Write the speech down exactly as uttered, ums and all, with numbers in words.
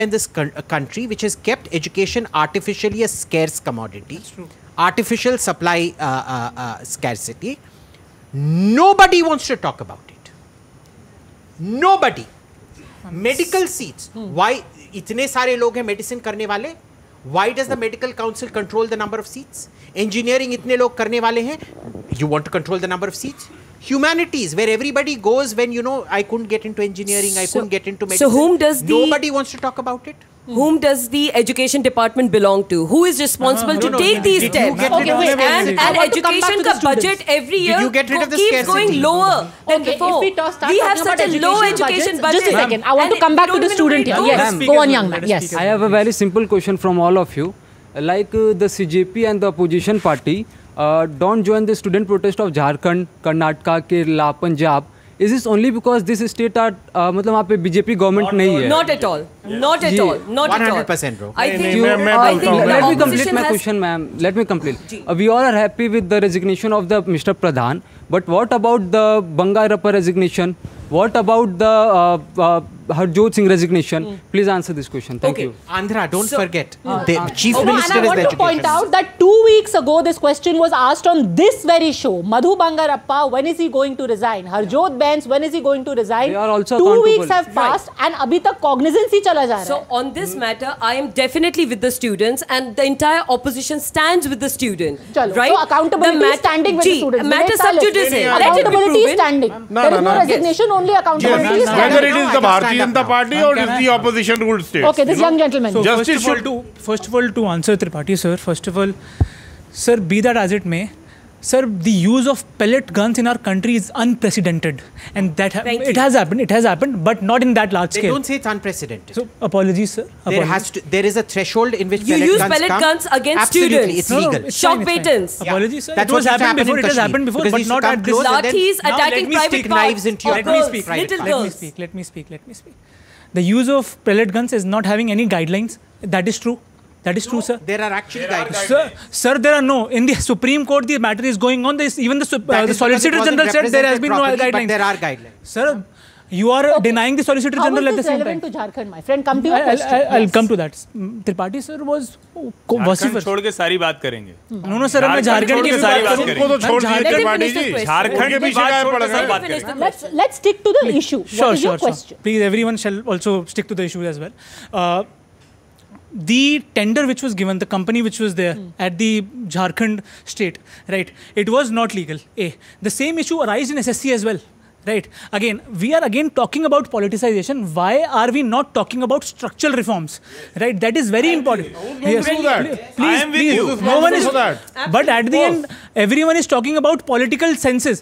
in this country which has kept education artificially a scarce commodity. That's true. Artificial supply uh, uh, uh, scarcity. Nobody wants to talk about it. Nobody. Medical seats. Hmm. Why? इतने सारे लोग हैं medicine करने वाले. Why does the medical council control the number of seats? Engineering इतने लोग करने वाले हैं. You want to control the number of seats? Humanities, where everybody goes when, you know, I couldn't get into engineering, so, I couldn't get into medicine. So whom does the... Nobody wants to talk about it. Whom does the education department belong to? Who is responsible uh, to no, no, take no, these steps? Okay, wait, and and, and education ka budget every year you get rid of the keeps scarcity? going lower than okay, before. If we, start we have such a low education budget. Just a second. I want to come back to the student here. Yes, go on, young man. Yes. I have a very simple question from all of you. Like uh, the C J P and the opposition party uh, don't join the student protest of Jharkhand, Karnataka, Kerala, Punjab. Is this only because this state are uh, मतलब वहाँ पे B J P government नहीं है? Not at all. Not at all. Not at all. one hundred percent bro. I think you, I think let me complete my question, ma'am. Let me complete. Uh, we all are happy with the resignation of the Mister Pradhan, but what about the Bangarappa resignation? What about the uh, uh, Harjot Singh resignation? Mm. Please answer this question. Thank okay. you. Andhra, don't so, forget. uh, the uh, Chief oh, Minister and is I want the to point out that two weeks ago this question was asked on this very show. Madhu Bangarappa, when is he going to resign? Harjot Bens, when is he going to resign? They are also two weeks have passed right. and abhi tak cognizance hi chala ja raha hai. So on this matter, I am definitely with the students and the entire opposition stands with the student. Chalo. Right? So accountability is standing with the students. Matter sub judice. Accountability is standing. No, there is no, no no. resignation, yes. only accountability yes. is standing. Whether it is the Bharatiya Janata Party or it is the opposition ruled states. Okay, this young gentleman. So first of, all, to, first of all, to answer Tripathi sir, first of all, sir, be that as it may, sir, the use of pellet guns in our country is unprecedented, and that ha it has happened. It has happened, but not in that large they scale. Don't say it's unprecedented. So apologies, sir. Apologies. There has to. There is a threshold in which you pellet use guns pellet come. guns against Absolutely, students. it's no, legal. No, it's Shock fine, it's patents. Fine. Apologies, sir. That's it was what happened before. It has happened before, but not at this. Lathis attacking private knives into your Let me speak. Little Let girls. me speak. Let me speak. Let me speak. The use of pellet guns is not having any guidelines. That is true. That is no, true, sir. There are actually there guidelines. Sir, sir, there are no. In the Supreme Court, the matter is going on. This, even the, uh, the Solicitor General said there has been properly, no guidelines. But there are guidelines. Sir, you are okay. denying the Solicitor How General at the same time. How is this relevant to Jharkhand, my friend? Come to your I'll, question. I'll, I'll yes. come to that. Tripathi sir was vociferous. छोड़ के सारी बात करेंगे. No, no, sir. मैं झारखंड की सारी बात करेंगे. उनको तो छोड़ दीजिए त्रिपाठी जी. झारखंड की बात छोड़ के सारी बात करेंगे. Let's let's stick to the Please. issue. Sure, what is sure, your question? Sure. Please, everyone shall also stick to the issue as well. Uh, the tender which was given, the company which was there mm. at the Jharkhand state, right, it was not legal. A. The same issue arises in S S C as well. Right. Again, we are again talking about politicization. Why are we not talking about structural reforms? Right. That is very important. Yes. Do that. Please, I am please. with you. No one is. That. But at the end, everyone is talking about political senses.